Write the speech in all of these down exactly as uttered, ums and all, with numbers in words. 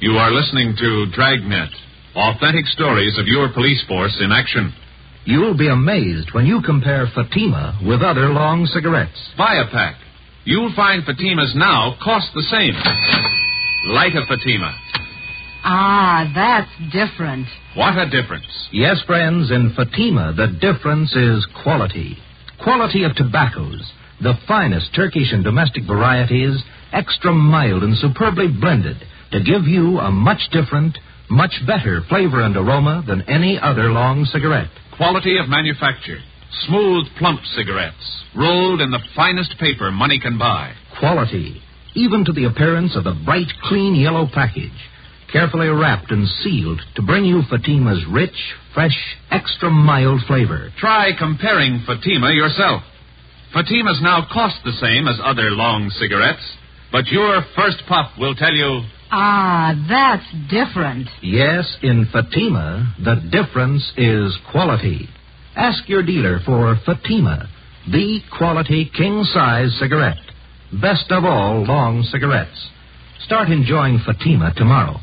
You are listening to Dragnet, authentic stories of your police force in action. You'll be amazed when you compare Fatima with other long cigarettes. Buy a pack. You'll find Fatimas now cost the same. Light a Fatima. Ah, that's different. What a difference. Yes, friends, in Fatima, the difference is quality. Quality of tobaccos. The finest Turkish and domestic varieties, extra mild and superbly blended to give you a much different, much better flavor and aroma than any other long cigarette. Quality of manufacture. Smooth, plump cigarettes, rolled in the finest paper money can buy. Quality, even to the appearance of the bright, clean yellow package, carefully wrapped and sealed to bring you Fatima's rich, fresh, extra mild flavor. Try comparing Fatima yourself. Fatimas now cost the same as other long cigarettes, but your first puff will tell you... Ah, that's different. Yes, in Fatima, the difference is quality. Ask your dealer for Fatima, the quality king-size cigarette. Best of all long cigarettes. Start enjoying Fatima tomorrow.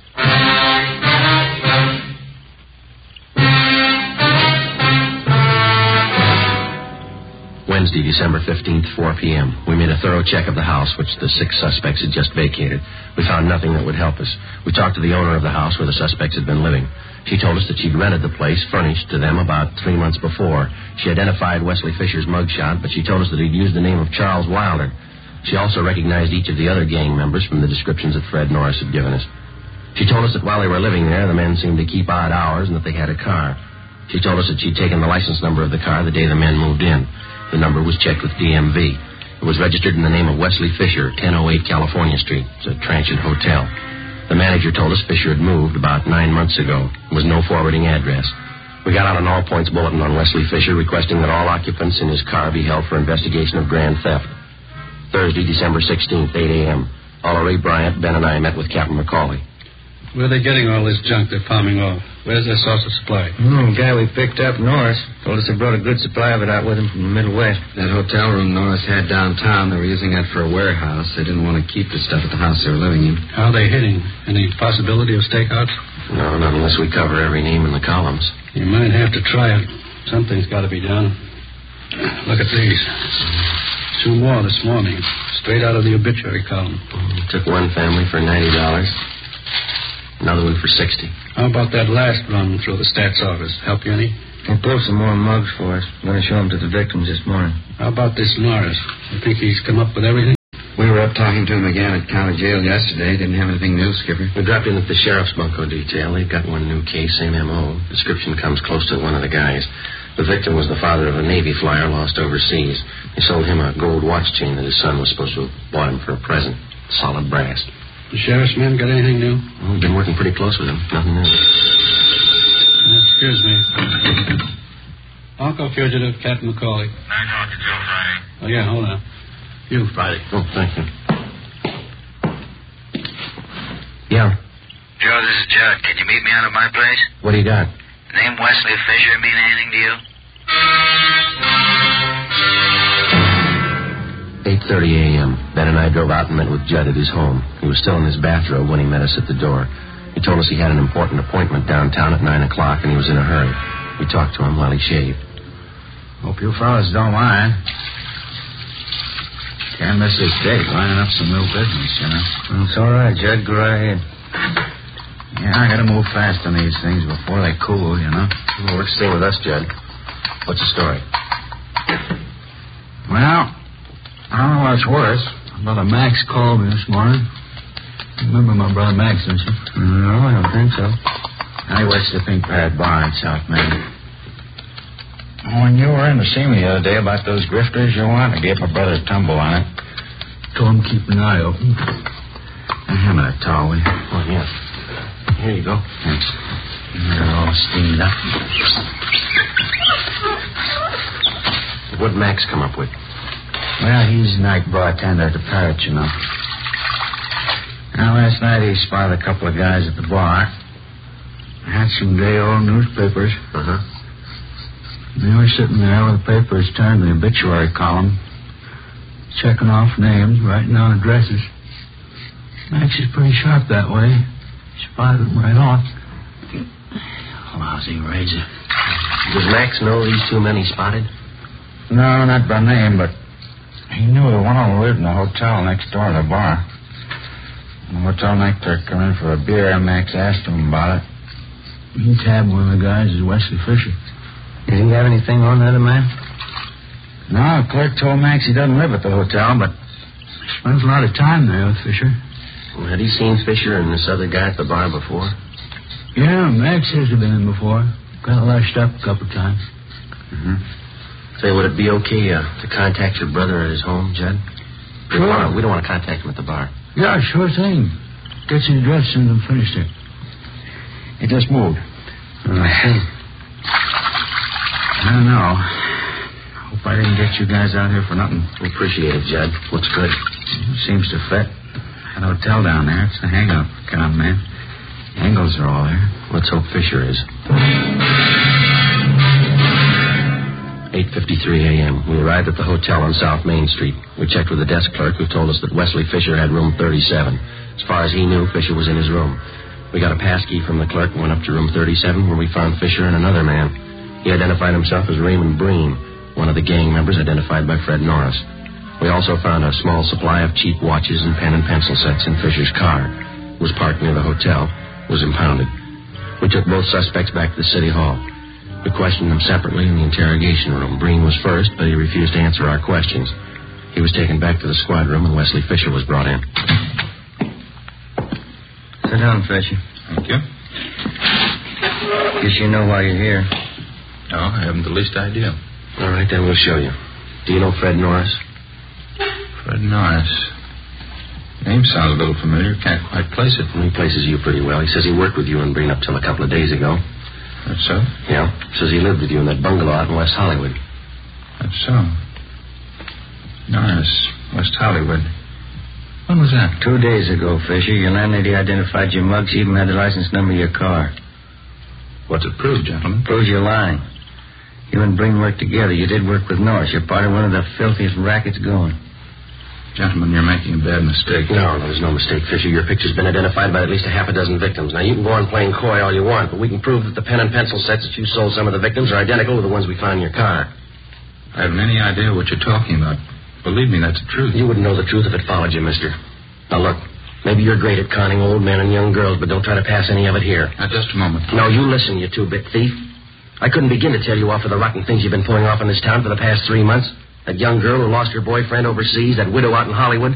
Wednesday, December fifteenth, four p.m. We made a thorough check of the house, which the six suspects had just vacated. We found nothing that would help us. We talked to the owner of the house where the suspects had been living. She told us that she'd rented the place, furnished to them, about three months before. She identified Wesley Fisher's mugshot, but she told us that he'd used the name of Charles Wilder. She also recognized each of the other gang members from the descriptions that Fred Norris had given us. She told us that while they were living there, the men seemed to keep odd hours and that they had a car. She told us that she'd taken the license number of the car the day the men moved in. The number was checked with D M V. It was registered in the name of Wesley Fisher, ten oh eight California Street. It's a transient hotel. The manager told us Fisher had moved about nine months ago. There was no forwarding address. We got out an all-points bulletin on Wesley Fisher requesting that all occupants in his car be held for investigation of grand theft. Thursday, December sixteenth, eight a.m. Oliver Ray Bryant, Ben, and I met with Captain McCauley. Where are they getting all this junk they're palming off? Where's their source of supply? Oh, the guy we picked up, Norris, told us they brought a good supply of it out with him from the Middle West. That hotel room Norris had downtown, they were using that for a warehouse. They didn't want to keep the stuff at the house they were living in. How are they hitting? Any possibility of stakeouts? No, not unless we cover every name in the columns. You might have to try it. Something's got to be done. Look at these. Two more this morning, straight out of the obituary column. We took one family for ninety dollars. Another one for sixty. How about that last run through the stats office? Help you any? They pulled some more mugs for us. I'm going to show them to the victims this morning. How about this Norris? You think he's come up with everything? We were up talking to him again at county jail yesterday. Didn't have anything new, Skipper. We dropped in at the sheriff's bunco detail. They've got one new case, same M O. Description comes close to one of the guys. The victim was the father of a Navy flyer lost overseas. They sold him a gold watch chain that his son was supposed to have bought him for a present. Solid brass. The sheriff's men got anything new? Well, we've been working pretty close with him. Nothing new. Uh, excuse me. Uncle Fugitive, Captain McCauley. I talked to Joe Friday. Oh, yeah, hold on. You, Friday. Oh, thank you. Yeah. Joe, this is Judd. Can you meet me out at my place? What do you got? The name Wesley Fisher mean anything to you? eight thirty a.m. Ben and I drove out and met with Judd at his home. He was still in his bathrobe when he met us at the door. He told us he had an important appointment downtown at nine o'clock and he was in a hurry. We talked to him while he shaved. Hope you fellas don't mind. Can't miss this date. Lining up some new business, you know. Well, it's all right, Judd. Go right ahead. Yeah, I gotta move fast on these things before they cool, you know. Well, stay with us, Judd. What's the story? Well, I don't know what's worse. Brother Max called me this morning. Remember my brother Max, don't you? No, I don't think so. I watched the Pink Parrot Bar in South Main. When you were in to see me the other day about those grifters you want, I gave my brother a tumble on it. Told him to keep an eye open. Now, hand me that towel, will you? Oh, yeah. Here you go. Thanks. They're all steamed up. What'd Max come up with? Well, he's night bartender at the Parrot, you know. Now, last night he spotted a couple of guys at the bar. Had some day-old newspapers. Uh-huh. They were sitting there with the papers turned to the obituary column, checking off names, writing down addresses. Max is pretty sharp that way. Spotted him right off. Lousy razor. Does Max know these two men he spotted? No, not by name, but he knew that one of them lived in the hotel next door to the bar. When the hotel night clerk come in for a beer, Max asked him about it. He tabbed one of the guys as Wesley Fisher. Did he have anything on the other man? No, the clerk told Max he doesn't live at the hotel, but he spends a lot of time there with Fisher. Well, had he seen Fisher and this other guy at the bar before? Yeah, Max says he's been in before. Got lashed up a couple times. Mm-hmm. Say, would it be okay uh, to contact your brother at his home, Judd? We Sure. don't wanna- We don't want to contact him at the bar. Yeah, sure thing. Get your address as soon as I'm finished here. He just moved. I see. I don't know. Hope I didn't get you guys out here for nothing. We appreciate it, Judd. Looks good. Seems to fit. That hotel down there, it's the hangout for con man. Angles are all there. Let's hope Fisher is. eight fifty-three a.m. We arrived at the hotel on South Main Street. We checked with the desk clerk, who told us that Wesley Fisher had room thirty-seven. As far as he knew, Fisher was in his room. We got a pass key from the clerk and went up to room thirty-seven, where we found Fisher and another man. He identified himself as Raymond Breen, one of the gang members identified by Fred Norris. We also found a small supply of cheap watches and pen and pencil sets in Fisher's car. It was parked near the hotel. It was impounded. We took both suspects back to the city hall. We questioned them separately in the interrogation room. Breen was first, but he refused to answer our questions. He was taken back to the squad room, and Wesley Fisher was brought in. Sit down, Fisher. Thank you. Guess you know why you're here. No, I haven't the least idea. All right, then we'll show you. Do you know Fred Norris? Fred Norris. Name sounds a little familiar. Can't quite place it. Well, he places you pretty well. He says he worked with you in Breen up till a couple of days ago. That's so? Yeah. Says he lived with you in that bungalow out in West Hollywood. That's so. Norris, West Hollywood. When was that? Two days ago, Fisher. Your landlady identified your mugs. She even had the license number of your car. What's it prove, gentlemen? Proves you're lying. You and Breen worked together. You did work with Norris. You're part of one of the filthiest rackets going. Gentlemen, you're making a bad mistake. No, there's no mistake, Fisher. Your picture's been identified by at least a half a dozen victims. Now, you can go on playing coy all you want, but we can prove that the pen and pencil sets that you sold some of the victims are identical to the ones we found in your car. I haven't any idea what you're talking about. Believe me, that's the truth. You wouldn't know the truth if it followed you, mister. Now, look, maybe you're great at conning old men and young girls, but don't try to pass any of it here. Now, just a moment. No, you listen, you two-bit thief. I couldn't begin to tell you off of the rotten things you've been pulling off in this town for the past three months. That young girl who lost her boyfriend overseas, that widow out in Hollywood.